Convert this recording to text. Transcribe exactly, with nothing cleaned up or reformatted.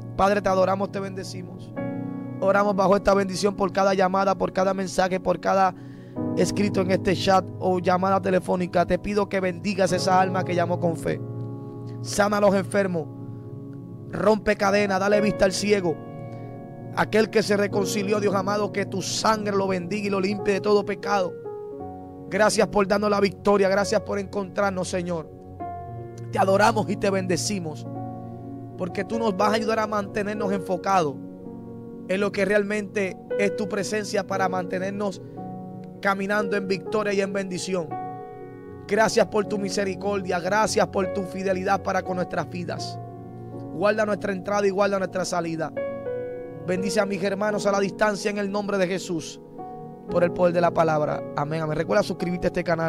Padre, te adoramos, te bendecimos. Oramos bajo esta bendición por cada llamada, por cada mensaje, por cada escrito en este chat o llamada telefónica. Te pido que bendigas esa alma que llamó con fe. Sana a los enfermos, rompe cadenas, dale vista al ciego. Aquel que se reconcilió, Dios amado, que tu sangre lo bendiga y lo limpie de todo pecado. Gracias por darnos la victoria, gracias por encontrarnos, Señor. Te adoramos y te bendecimos, porque tú nos vas a ayudar a mantenernos enfocados en lo que realmente es tu presencia, para mantenernos caminando en victoria y en bendición. Gracias por tu misericordia, gracias por tu fidelidad para con nuestras vidas. Guarda nuestra entrada y guarda nuestra salida. Bendice a mis hermanos a la distancia en el nombre de Jesús, por el poder de la palabra. Amén, amén. Recuerda suscribirte a este canal.